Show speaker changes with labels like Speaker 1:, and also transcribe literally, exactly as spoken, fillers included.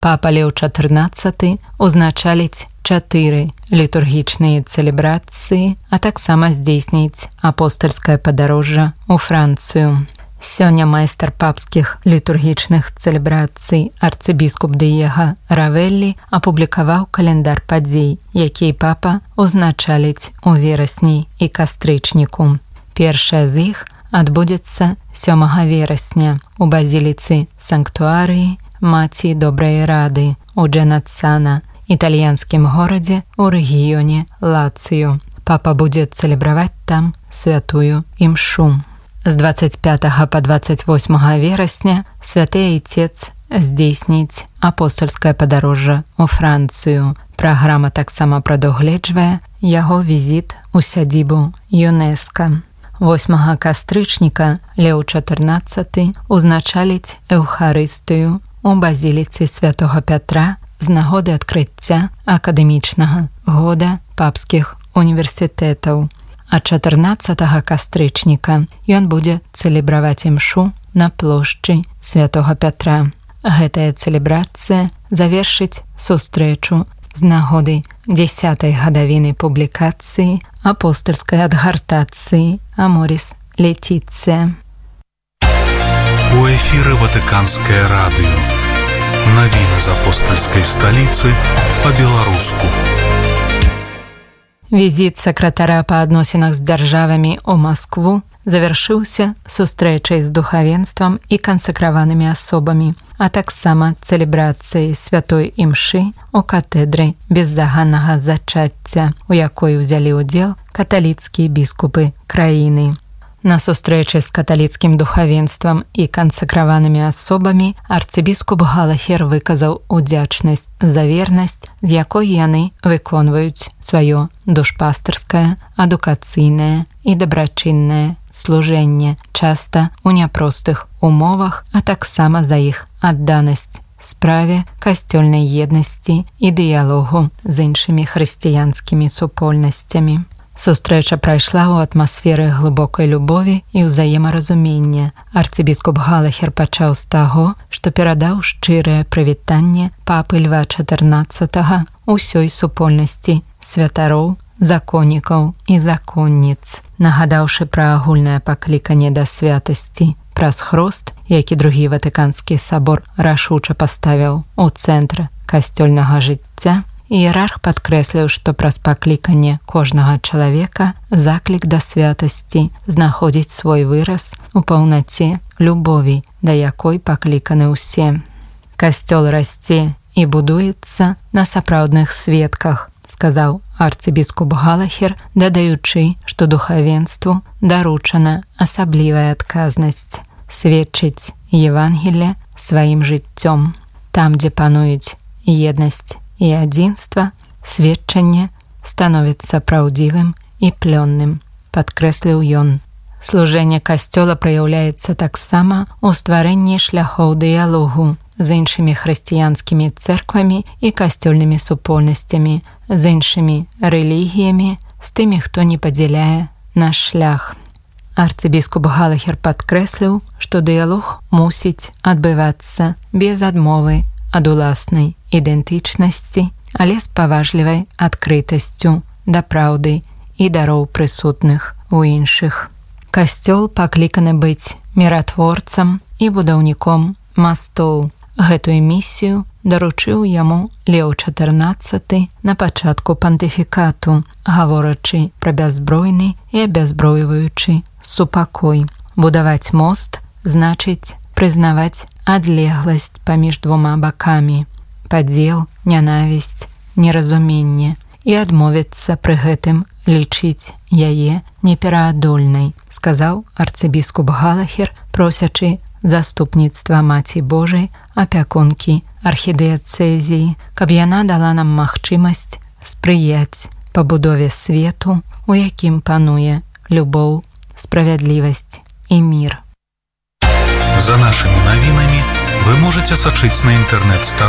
Speaker 1: Папа Леў чатырнаццаты узначаліць чатыры літургічныя цэлебрацыі, а таксама здзейсніць апостальскае падарожжа ў Францыю. Сёння майстар папскіх літургічных цэлебрацый арцыбіскуп Дыега Равеллі апублікаваў каляндар падзей, якія папа узначаліць у верасні і кастрычніку. Першая з іх адбудзецца сёмага верасня у базіліцы санктуарыі Маці Добрай Рады у Дженаццана, італьянскім горадзе ў рэгіёне Лацыё. Папа будзе цэлебраваць там святую імшу. З дваццаць пятага па дваццаць восьмага верасня святы айцец здзейсніць апостальскае падарожжа ў Францыю. Праграма таксама прадугледжвае яго візіт у сядзібу ЮНЕСКА. восьмага кастрычніка Леў чатырнаццаты узначаліць эўхарыстыю у базіліцы святога Пятра з нагоды адкрыцця акадэмічнага года папскіх універсітэтаў. А чатырнаццатага кастрычніка ён будзе цэлебраваць імшу на плошчы святога Пятра. Гэтая цэлебрацыя завершыць сустрэчу з нагоды дзясятай гадавіны публікацыі апостальскай адгартацыі Аморіс Летіцыя.
Speaker 2: У эфіры Ватыканскае радыё. Навіны з апостальскай сталіцы па-беларуску.
Speaker 1: Візіт сакратара па адносінах з дзяржавамі ў Маскву завяршыўся сустрэчай з духавенствам і кансакраванымі асобамі, а таксама цэлебрацыяй святой імшы ў катэдры беззаганнага зачацця, у якой узялі ўдзел каталіцкія біскупы краіны. На сустрэчы з каталіцкім духавенствам і кансакраванымі асобамі арцыбіскуп Галахер выказаў удзячнасць за вернасць, з якой яны выконваюць сваё душпастырскае, адукацыйнае і дабрачыннае служэнне, часта ў няпростых умовах, а таксама за іх адданасць справе касцёльнай еднасці і дыялогу з іншымі хрысціянскімі супольнасцямі. Сустрэча прайшла ў атмасферы глыбокай любові і ўзаемаразумення. Арцыбіскуп Галахер пачаў з таго, што перадаў шчырае прывітанне папы Льва чатырнаццатага ўсёй супольнасці святароў, законнікаў і законніц, нагадаўшы пра агульнае пакліканне да святасці праз хрост, які другі Ватыканскі сабор рашуча паставіў у цэнтр касцёльнага жыцця. Іерарх падкрэсліў, што праз пакліканне кожнага чалавека заклік да святасці знаходзіць свой выраз у паўнаце любові, да якой пакліканы ўсе. Касцёл расце і будуецца на сапраўдных сведках, сказаў арцыбіскуп Галахер, дадаючы, што духавенству даручана асаблівая адказнасць сведчыць Евангелле сваім жыццём. Там, дзе пануюць еднасць і адзінства, сведчанне становіцца праўдзівым і плённым, падкрэсліў ён. Служэнне касцёла праяўляецца таксама ў стварэнні шляхоў дыялогу з іншымі хрысціянскімі цэрквамі і касцёльнымі супольнасцямі, з іншымі рэлігіямі, з тымі, хто не падзяляе наш шлях. Арцыбіскуп Галахер падкрэсліў, што дыялог мусіць адбывацца без адмовы ад уласнай ідэнтычнасці, але з паважлівай адкрытасцю да праўды і дароў прысутных у іншых. Касцёл пакліканы быць міратворцам і будаўніком мастоў. Гэтую місію даручыў яму Леў чатырнаццаты на пачатку пантыфікату, гаворачы пра бяззбройны і абяззброіваючы супакой. Будаваць мост значыць прызнаваць адлегласць паміж двума бакамі, падзел, нянавісць, неразуменне і адмовіцца пры гэтым лічыць яе непераадольнай, сказаў арцыбіскуп Галахер, просячы заступніцтва Маці Божай, апякункі архідыяцэзіі, каб яна дала нам магчымасць спрыяць пабудове свету, у якім пануе любоў, справядлівасць і мір.
Speaker 2: За нашими навінамі вы можете сачыць на інтэрнэт-старонцы